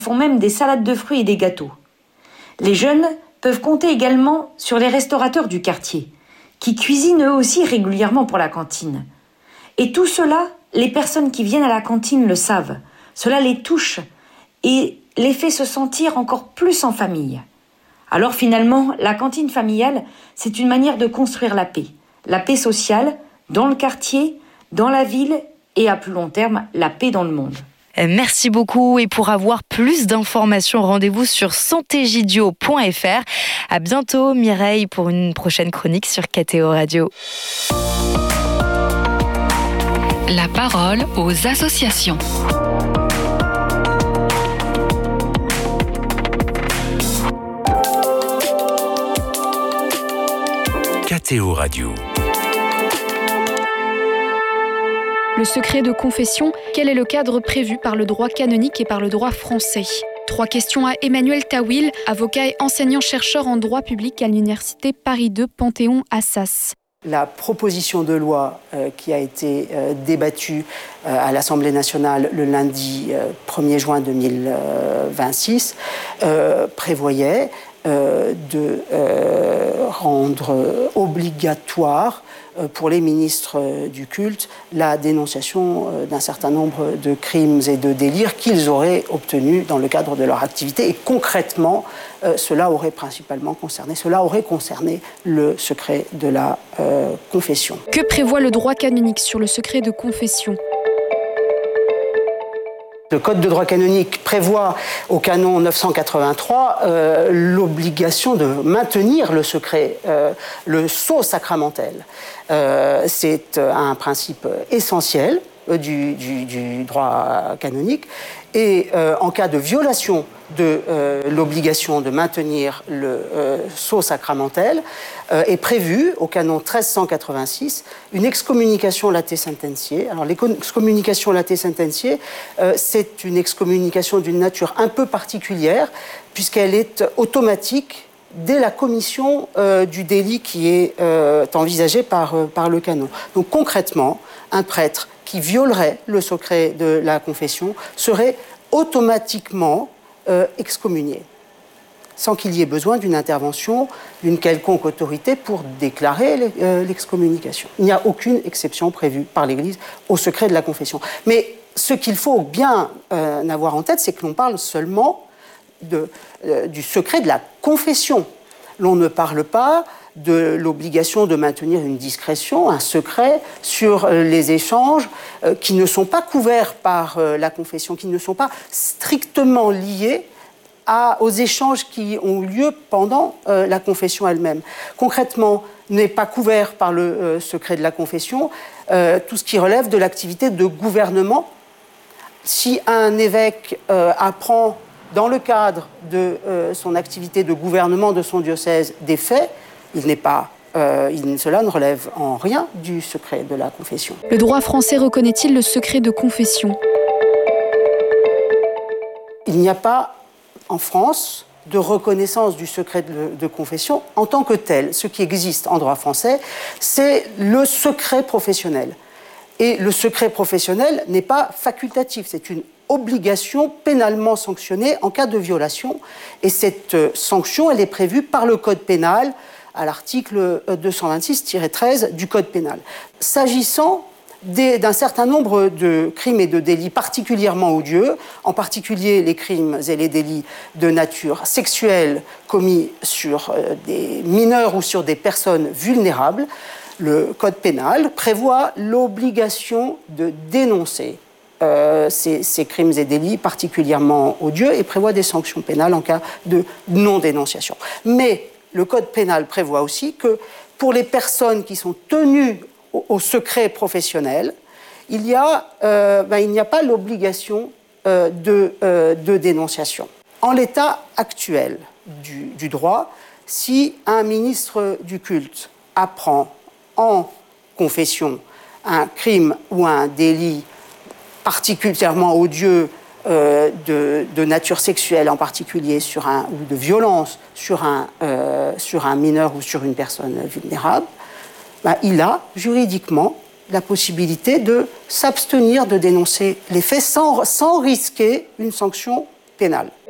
font même des salades de fruits et des gâteaux. Les jeunes peuvent compter également sur les restaurateurs du quartier, qui cuisinent eux aussi régulièrement pour la cantine. Et tout cela, les personnes qui viennent à la cantine le savent. Cela les touche et les fait se sentir encore plus en famille. Alors finalement, la cantine familiale, c'est une manière de construire la paix sociale, dans le quartier, dans la ville et à plus long terme, la paix dans le monde. Merci beaucoup et pour avoir plus d'informations, rendez-vous sur santégidio.fr. À bientôt Mireille pour une prochaine chronique sur KTO Radio. La parole aux associations. KTO Radio. Le secret de confession, quel est le cadre prévu par le droit canonique et par le droit français ? 3 questions à Emmanuel Tawil, avocat et enseignant-chercheur en droit public à l'université Paris 2 Panthéon-Assas. La proposition de loi qui a été débattue à l'Assemblée nationale le lundi 1er juin 2026 prévoyait de rendre obligatoire pour les ministres du culte la dénonciation d'un certain nombre de crimes et de délires qu'ils auraient obtenus dans le cadre de leur activité. Et concrètement, cela aurait concerné le secret de la confession. Que prévoit le droit canonique sur le secret de confession ? Le Code de droit canonique prévoit au canon 983 l'obligation de maintenir le secret, le sceau sacramentel. C'est un principe essentiel du droit canonique. Et en cas de violation de l'obligation de maintenir le sceau sacramentel, est prévue au canon 1386 une excommunication latae sententiae. Alors l'excommunication latae sententiae, c'est une excommunication d'une nature un peu particulière puisqu'elle est automatique dès la commission du délit qui est envisagé par le canon. Donc concrètement, un prêtre qui violerait le secret de la confession serait automatiquement excommunié, sans qu'il y ait besoin d'une intervention d'une quelconque autorité pour déclarer l'excommunication. Il n'y a aucune exception prévue par l'Église au secret de la confession. Mais ce qu'il faut bien avoir en tête, c'est que l'on parle seulement du secret de la confession. L'on ne parle pas de l'obligation de maintenir une discrétion, un secret sur les échanges qui ne sont pas couverts par la confession, qui ne sont pas strictement liés aux échanges qui ont eu lieu pendant la confession elle-même. Concrètement, n'est pas couvert par le secret de la confession tout ce qui relève de l'activité de gouvernement. Si un évêque apprend dans le cadre de son activité de gouvernement de son diocèse des faits, cela ne relève en rien du secret de la confession. Le droit français reconnaît-il le secret de confession ? Il n'y a pas en France de reconnaissance du secret de confession en tant que tel. Ce qui existe en droit français, c'est le secret professionnel. Et le secret professionnel n'est pas facultatif, c'est une obligation pénalement sanctionnée en cas de violation. Et cette sanction, elle est prévue par le Code pénal à l'article 226-13 du Code pénal. S'agissant d'un certain nombre de crimes et de délits particulièrement odieux, en particulier les crimes et les délits de nature sexuelle commis sur des mineurs ou sur des personnes vulnérables, le Code pénal prévoit l'obligation de dénoncer ces crimes et délits particulièrement odieux et prévoit des sanctions pénales en cas de non-dénonciation. Mais le Code pénal prévoit aussi que pour les personnes qui sont tenues au secret professionnel, il n'y a pas l'obligation de dénonciation. En l'état actuel du droit, si un ministre du culte apprend en confession un crime ou un délit particulièrement odieux de nature sexuelle en particulier ou de violence sur un mineur ou sur une personne vulnérable, il a juridiquement la possibilité de s'abstenir de dénoncer les faits sans risquer une sanction pénal.